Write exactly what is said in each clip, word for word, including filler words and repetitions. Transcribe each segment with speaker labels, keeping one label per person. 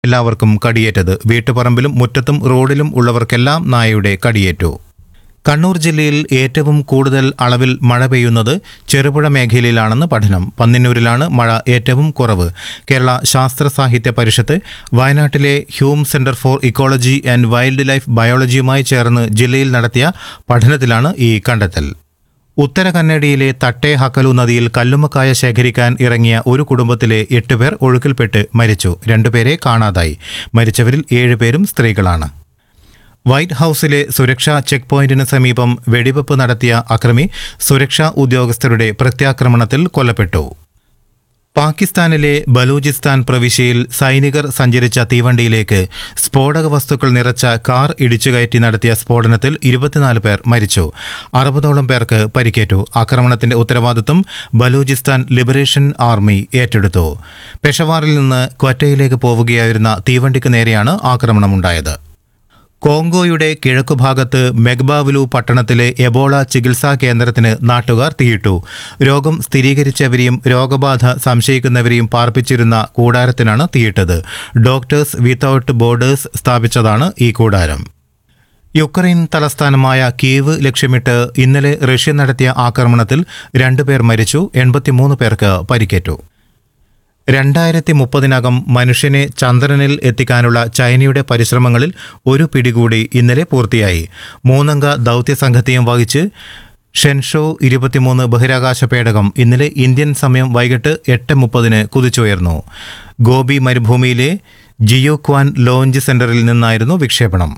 Speaker 1: എല്ലാവർക്കും കടിയേറ്റത്. വീട്ടുപറമ്പിലും മുറ്റത്തും റോഡിലും ഉള്ളവർക്കെല്ലാം നായയുടെ കടിയേറ്റു. കണ്ണൂർ ജില്ലയിൽ ഏറ്റവും കൂടുതൽ അളവിൽ മഴ പെയ്യുന്നത് ചെറുപുഴ മേഖലയിലാണെന്ന് പഠനം. പന്നിന്നൂരിലാണ് മഴ ഏറ്റവും കുറവ്. കേരള ശാസ്ത്ര സാഹിത്യ പരിഷത്ത് വയനാട്ടിലെ Hume centre for ecology and wild life ബയോളജിയുമായി ചേർന്ന് ജില്ലയിൽ നടത്തിയ പഠനത്തിലാണ് ഈ കണ്ടെത്തൽ. ഉത്തര കന്നഡയിലെ തട്ടേ ഹക്കലു നദിയിൽ കല്ലുമ്മക്കായ ശേഖരിക്കാൻ ഇറങ്ങിയ ഒരു കുടുംബത്തിലെ എട്ടുപേർ ഒഴുക്കിൽപ്പെട്ട് മരിച്ചു. രണ്ടുപേരെ കാണാതായി. മരിച്ചവരിൽ ഏഴുപേരും സ്ത്രീകളാണ്. വൈറ്റ് ഹൌസിലെ സുരക്ഷാ ചെക്ക് പോയിന്റിന് സമീപം വെടിവെപ്പ് നടത്തിയ അക്രമി സുരക്ഷാ ഉദ്യോഗസ്ഥരുടെ പ്രത്യാക്രമണത്തിൽ കൊല്ലപ്പെട്ടു. പാകിസ്ഥാനിലെ ബലൂചിസ്ഥാൻ പ്രവിശ്യയിൽ സൈനികർ സഞ്ചരിച്ച തീവണ്ടിയിലേക്ക് സ്ഫോടക വസ്തുക്കൾ നിറച്ച കാർ ഇടിച്ചുകയറ്റി നടത്തിയ സ്ഫോടനത്തിൽ ഇരുപത്തിനാല് പേർ മരിച്ചു. അറുപതോളം പേർക്ക് പരിക്കേറ്റു. ആക്രമണത്തിന്റെ ഉത്തരവാദിത്വം ബലൂചിസ്ഥാൻ ലിബറേഷൻ ആർമി ഏറ്റെടുത്തു. പെഷവാറിൽ നിന്ന് ക്വറ്റയിലേക്ക് പോവുകയായിരുന്ന തീവണ്ടിക്ക് നേരെയാണ് ആക്രമണമുണ്ടായത്. കോങ്കോയുടെ കിഴക്കുഭാഗത്ത് മെഗ്ബാവലു പട്ടണത്തിലെ എബോള ചികിത്സാ കേന്ദ്രത്തിന് നാട്ടുകാർ തീയിട്ടു. രോഗം സ്ഥിരീകരിച്ചവരെയും രോഗബാധ സംശയിക്കുന്നവരെയും പാർപ്പിച്ചിരുന്ന കൂടാരത്തിനാണ് തീയിട്ടത്. ഡോക്ടേഴ്സ് വിത്തൌട്ട് ബോർഡേഴ്സ് സ്ഥാപിച്ചതാണ് ഈ കൂടാരം. യുക്രൈൻ തലസ്ഥാനമായ കീവ് ലക്ഷ്യമിട്ട് ഇന്നലെ റഷ്യ നടത്തിയ ആക്രമണത്തിൽ രണ്ടുപേർ മരിച്ചു. എൺപത്തിമൂന്ന് പേർക്ക് പരിക്കേറ്റു. രണ്ടായിരത്തി മുപ്പതിനകം മനുഷ്യനെ ചന്ദ്രനിൽ എത്തിക്കാനുള്ള ചൈനയുടെ പരിശ്രമങ്ങളിൽ ഒരു പിടികൂടി ഇന്നലെ പൂർത്തിയായി. മൂന്നംഗ ദൗത്യസംഘത്തെയും വഹിച്ച് ഷെൻഷോ ഇരുപത്തിമൂന്ന് ബഹിരാകാശ പേടകം ഇന്നലെ ഇന്ത്യൻ സമയം വൈകിട്ട് എട്ട് മുപ്പതിന് കുതിച്ചുയർന്നു. ഗോബി മരുഭൂമിയിലെ ജിയോക്വാൻ ലോഞ്ച് സെന്ററിൽ നിന്നായിരുന്നു വിക്ഷേപണം.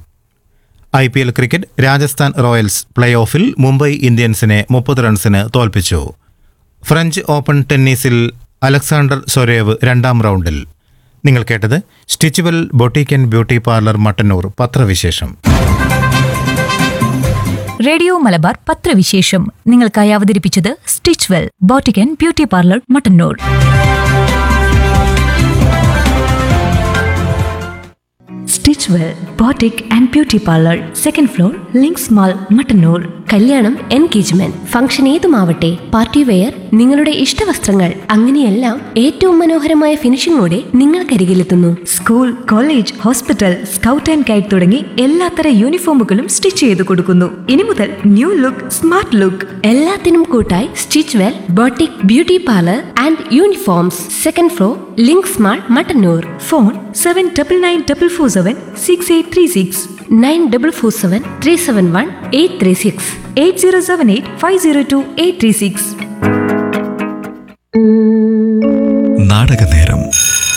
Speaker 1: I P L cricket Rajasthan Royals play ഓഫിൽ മുംബൈ ഇന്ത്യൻസിനെ മുപ്പത് റൺസിന് തോൽപ്പിച്ചു. ഫ്രഞ്ച് ഓപ്പൺ ടെന്നീസിൽ അലക്സാണ്ടർ സൊരേവ് രണ്ടാം റൗണ്ടിൽ. നിങ്ങൾ കേട്ടത് സ്റ്റിച്ചുവൽ boutique and beauty parlour Mattannur പത്രവിശേഷം.
Speaker 2: റേഡിയോ മലബാർ പത്രവിശേഷം നിങ്ങൾക്കായി അവതരിപ്പിച്ചത് Stitchwell boutique and beauty parlour Mattannur. Stitchwell boutique and beauty parlour, second floor, links mall, Mattannur.
Speaker 3: കല്യാണം, എൻഗേജ്മെന്റ്, ഫംഗ്ഷൻ ഏതുമാവട്ടെ, പാർട്ടി വെയർ, നിങ്ങളുടെ ഇഷ്ടവസ്ത്രങ്ങൾ, അങ്ങനെയെല്ലാം ഏറ്റവും മനോഹരമായ ഫിനിഷിംഗോടെ നിങ്ങൾക്കരികിലെത്തുന്നു.
Speaker 2: School, college, hospital, scout and guide തുടങ്ങി എല്ലാത്തര യൂണിഫോമുകളും സ്റ്റിച്ച് ചെയ്ത് കൊടുക്കുന്നു. ഇനി മുതൽ ന്യൂ ലുക്ക്, സ്മാർട്ട് ലുക്ക്.
Speaker 3: എല്ലാത്തിനും കൂട്ടായി stitch well boutique beauty parlour and uniforms, second floor, links mall, Mattannur.
Speaker 2: Phone seven double nine double four seven six eight three six,
Speaker 3: nine double four seven three seven one eight three six,
Speaker 2: eight zero seven eight five zero to eight three six.
Speaker 4: നാടകനേരം.